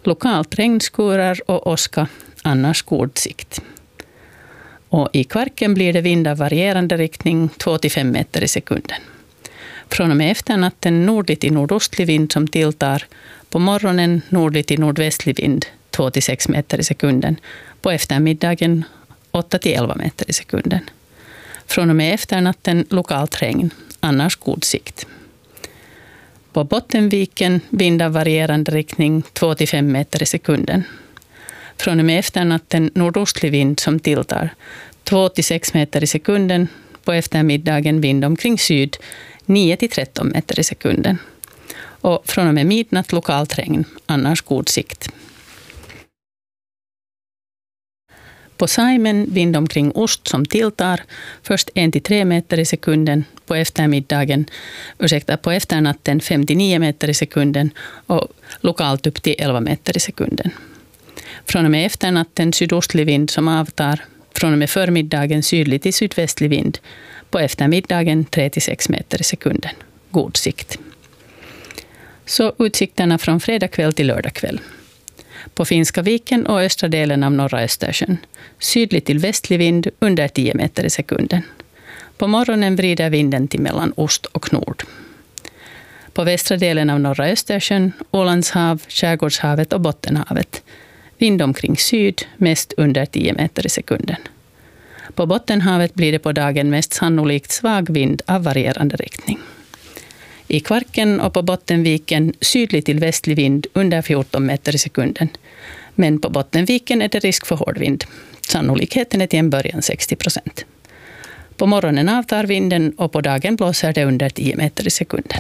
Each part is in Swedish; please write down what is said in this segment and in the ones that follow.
Lokalt regnskurar och åska, annars god sikt. Och i Kvarken blir det vind av varierande riktning 2-5 meter i sekunden. Från och med efternatten nordlig till nordostlig vind som tilltar. På morgonen nordlig till nordvästlig vind 2-6 meter i sekunden. På eftermiddagen 8-11 meter i sekunden. Från och med efternatten lokalt regn, annars god sikt. På Bottenviken vind av varierande riktning 2-5 meter i sekunden. Från och med efternatten nordostlig vind som tilltar 2-6 meter i sekunden. På eftermiddagen vind omkring syd 9-13 meter i sekunden. Och från och med midnatt lokalt regn, annars god sikt. På Saimen vind omkring ost som tilltar, först 1-3 meter i sekunden, på efternatten 5-9 meter i sekunden och lokalt upp till 11 meter i sekunden. Från och med efternatten sydostlig vind som avtar, från och med förmiddagen sydlig till sydvästlig vind, på eftermiddagen 3-6 meter i sekunden. God sikt. Så utsikterna från fredag kväll till lördag kväll. På Finska viken och östra delen av norra Östersjön. Sydlig till västlig vind under 10 meter i sekunden. På morgonen vrider vinden till mellan ost och nord. På västra delen av norra Östersjön, Ålandshav, Skärgårdshavet och Bottenhavet. Vind omkring syd, mest under 10 meter i sekunden. På Bottenhavet blir det på dagen mest sannolikt svag vind av varierande riktning. I Kvarken och på Bottenviken sydlig till västlig vind under 14 meter i sekunden. Men på Bottenviken är det risk för hård vind. Sannolikheten är till en början 60%. På morgonen avtar vinden och på dagen blåser det under 10 meter i sekunden.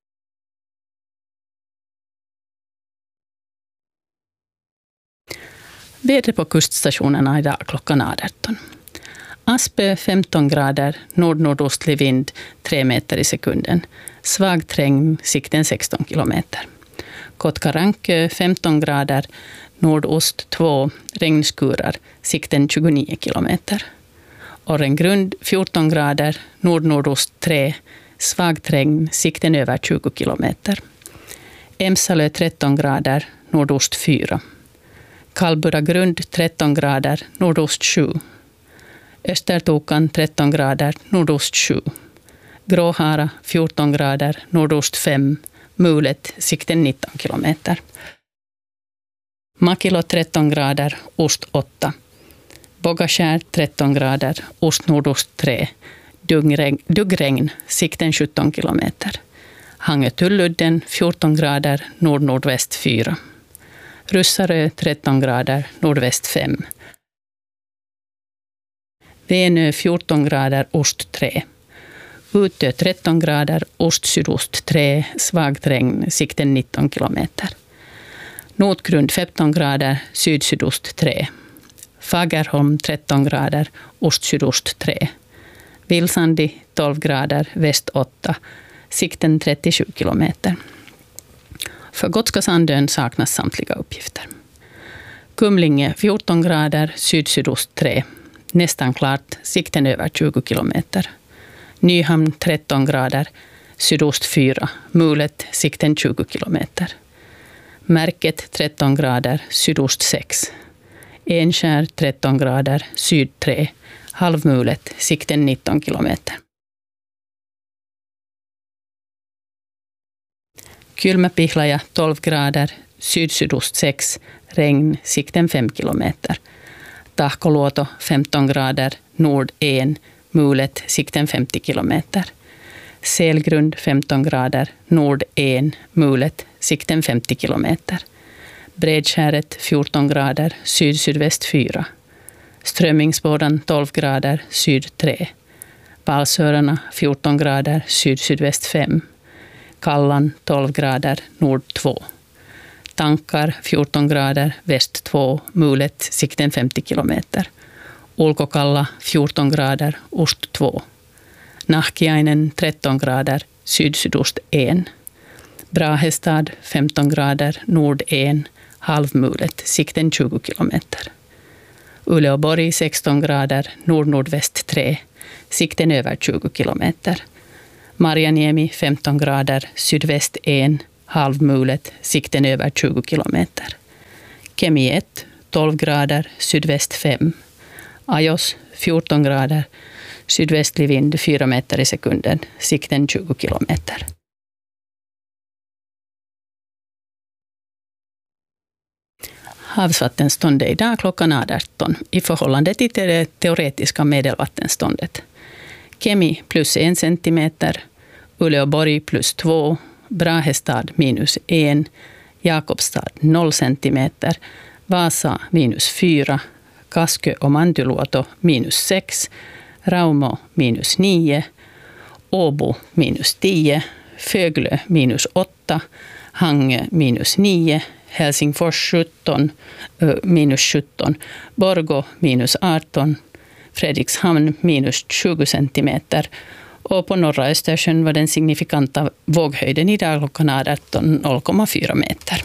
Vädret på kuststationerna idag klockan 18. Aspö 15 grader, nord-nordostlig vind 3 meter i sekunden. Svagt regn, sikten 16 kilometer. Kotkarankö 15 grader, nordost 2, regnskurar, sikten 29 kilometer. Orrengrund 14 grader, nord-nordost 3, svagt regn, sikten över 20 kilometer. Emsalö 13 grader, nordost 4. Kalburagrund 13 grader, nordost 7. Östertokan 13 grader, nordost 7. Gråhara 14 grader, nordost 5. Mulet, sikten 19 kilometer. Makilo 13 grader, ost 8. Bogaskär 13 grader, ost-nordost 3. Duggregn, sikten 17 kilometer. Hangö-Tulludden 14 grader, nord-nordväst 4. Russarö 13 grader, nordväst 5. Venö 14 grader, ost 3. Utö 13 grader, ost-sydost 3, svagt regn, sikten 19 kilometer. Notgrund 15 grader, syd-sydost 3. Fagerholm 13 grader, ost-sydost 3. Vilsandi 12 grader, väst 8, sikten 37 kilometer. För Gotska Sandön saknas samtliga uppgifter. Kumlinge 14 grader, syd-sydost 3. Nästan klart, sikten över 20 kilometer. Nyhamn 13 grader, sydost 4, mulet, sikten 20 kilometer. Märket 13 grader, sydost 6. Enskär 13 grader, syd 3, halvmulet, sikten 19 kilometer. Kylmäpihlaja 12 grader, syd-sydost 6, regn, sikten 5 kilometer. Tahkoluoto 15 grader, nord 1, mulet, sikten 50 kilometer. Selgrund 15 grader, nord 1, mulet, sikten 50 kilometer. Bredskäret 14 grader, syd-sydväst 4. Strömmingsbådan 12 grader, syd 3. Valsörarna 14 grader, syd-sydväst 5. Kallan 12 grader, nord 2. Tankar 14 grader, väst 2, mulet, sikten 50 kilometer. Ulkokalla 14 grader, ost 2. Nahkiainen 13 grader, syd-sydost 1. Brahestad 15 grader, nord 1, halvmulet, sikten 20 kilometer. Uleåborg 16 grader, nord-nordväst 3, sikten över 20 kilometer. Marjaniemi 15 grader, sydväst 1, halvmulet, sikten över 20 kilometer. Kemi 1, 12 grader, sydväst 5. Ajos 14 grader, sydvästlig vind 4 meter i sekunden, sikten 20 kilometer. Havsvattenståndet idag klockan 18 i förhållande till det teoretiska medelvattenståndet. Kemi plus 1 centimeter, Uleåborg plus 2, Brahestad minus 1, Jakobstad 0 centimeter, Vasa minus 4, Kaskö och Mäntyluoto minus 6, Raumo minus 9, Åbo minus 10, Föglö minus 8, Hangö minus 9, Helsingfors 17, minus 17, Borgå minus 18, Fredrikshamn minus 20 centimeter och på norra Östersjön var den signifikanta våghöjden idag klockan 18 0,4 meter.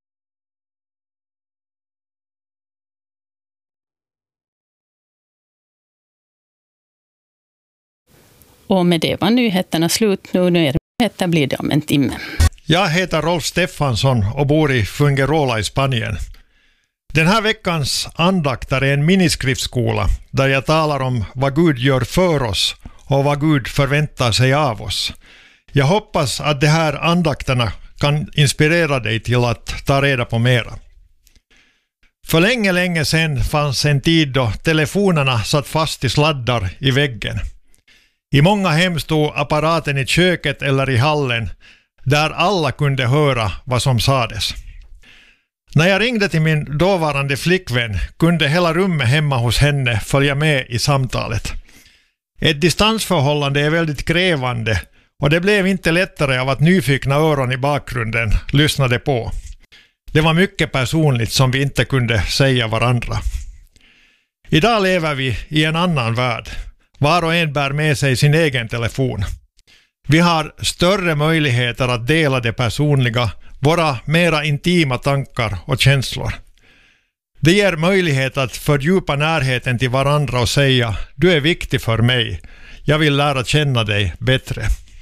Och med det var nyheterna slut. Nu är nyheter blir det om en timme. Jag heter Rolf Stefansson och bor i Fungirola i Spanien. Den här veckans andakter är en miniskriftskola där jag talar om vad Gud gör för oss och vad Gud förväntar sig av oss. Jag hoppas att de här andakterna kan inspirera dig till att ta reda på mera. För länge sedan fanns en tid då telefonerna satt fast i sladdar i väggen. I många hem stod apparaten i köket eller i hallen där alla kunde höra vad som sades. När jag ringde till min dåvarande flickvän kunde hela rummet hemma hos henne följa med i samtalet. Ett distansförhållande är väldigt krävande och det blev inte lättare av att nyfikna öron i bakgrunden lyssnade på. Det var mycket personligt som vi inte kunde säga varandra. Idag lever vi i en annan värld. Var och en bär med sig sin egen telefon. Vi har större möjligheter att dela det personliga, våra mera intima tankar och känslor. Det ger möjlighet att fördjupa närheten till varandra och säga: du är viktig för mig, jag vill lära känna dig bättre.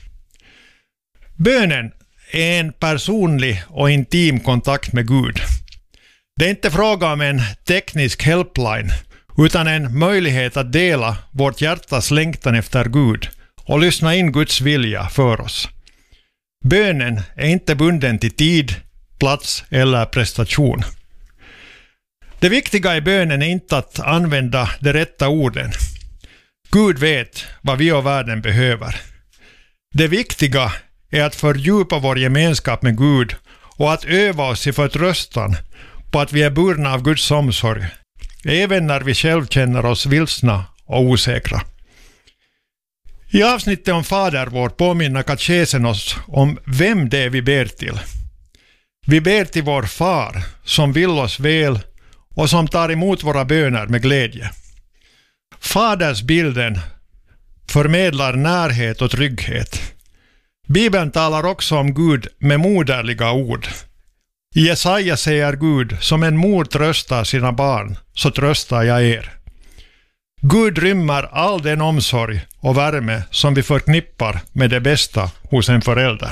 Bönen är en personlig och intim kontakt med Gud. Det är inte fråga om en teknisk helpline utan en möjlighet att dela vårt hjärtas längtan efter Gud och lyssna in Guds vilja för oss. Bönen är inte bunden till tid, plats eller prestation. Det viktiga i bönen är inte att använda de rätta orden. Gud vet vad vi och världen behöver. Det viktiga är att fördjupa vår gemenskap med Gud och att öva oss i förtröstan på att vi är burna av Guds omsorg, även när vi själv känner oss vilsna och osäkra. I avsnittet om Fader vår påminner katekesen oss om vem det är vi ber till. Vi ber till vår far som vill oss väl och som tar emot våra böner med glädje. Fadersbilden förmedlar närhet och trygghet. Bibeln talar också om Gud med moderliga ord. I Jesaja säger Gud: som en mor tröstar sina barn, så tröstar jag er. Gud rymmer all den omsorg och värme som vi förknippar med det bästa hos en förälder.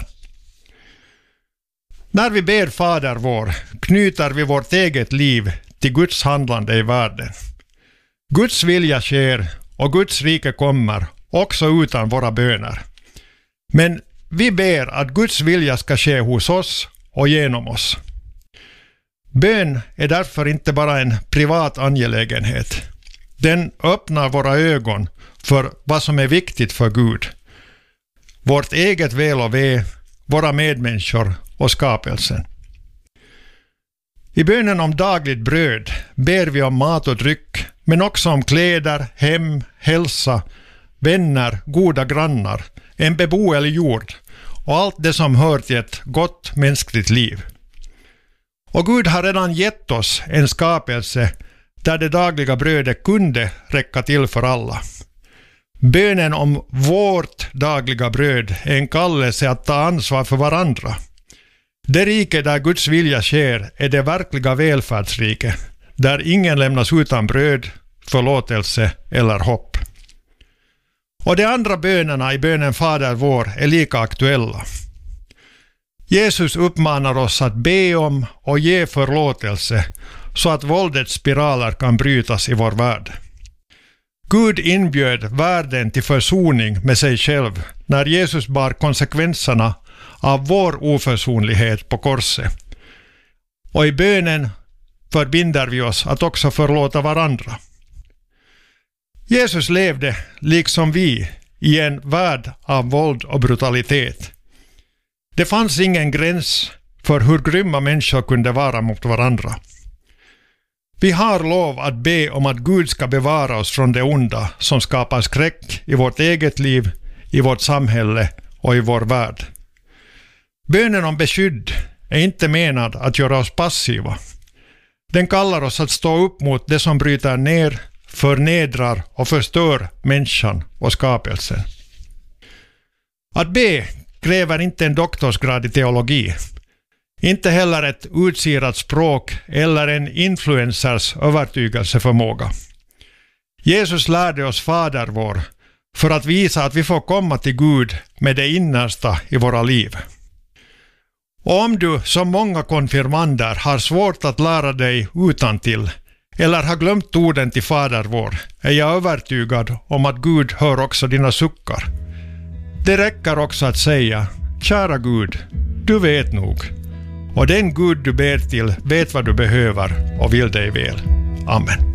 När vi ber Fader vår knyter vi vårt eget liv till Guds handlande i världen. Guds vilja sker och Guds rike kommer också utan våra böner. Men vi ber att Guds vilja ska ske hos oss och genom oss. Bön är därför inte bara en privat angelägenhet. Den öppnar våra ögon för vad som är viktigt för Gud. Vårt eget väl och ve, våra medmänniskor och skapelsen. I bönen om dagligt bröd ber vi om mat och dryck, men också om kläder, hem, hälsa, vänner, goda grannar, en beboelig jord och allt det som hör till ett gott mänskligt liv. Och Gud har redan gett oss en skapelse där det dagliga brödet kunde räcka till för alla. Bönen om vårt dagliga bröd är en kallelse att ta ansvar för varandra. Det rike där Guds vilja sker är det verkliga välfärdsrike, där ingen lämnas utan bröd, förlåtelse eller hopp. Och de andra bönerna i bönen Fader vår är lika aktuella. Jesus uppmanar oss att be om och ge förlåtelse så att våldets spiraler kan brytas i vår värld. Gud inbjöd världen till försoning med sig själv när Jesus bar konsekvenserna av vår oförsonlighet på korset. Och i bönen förbinder vi oss att också förlåta varandra. Jesus levde, liksom vi, i en värld av våld och brutalitet. Det fanns ingen gräns för hur grymma människor kunde vara mot varandra. Vi har lov att be om att Gud ska bevara oss från det onda som skapar skräck i vårt eget liv, i vårt samhälle och i vår värld. Bönen om beskydd är inte menad att göra oss passiva. Den kallar oss att stå upp mot det som bryter ner, förnedrar och förstör människan och skapelsen. Att be kräver inte en doktorsgrad i teologi, inte heller ett utsirat språk eller en influencers övertygelseförmåga. Jesus lärde oss Fader vår för att visa att vi får komma till Gud med det innersta i våra liv. Och om du som många konfirmander har svårt att lära dig utantill eller har glömt orden till Fader vår, är jag övertygad om att Gud hör också dina suckar. Det räcker också att säga: kära Gud, du vet nog. Och den Gud du ber till vet vad du behöver och vill dig väl. Amen.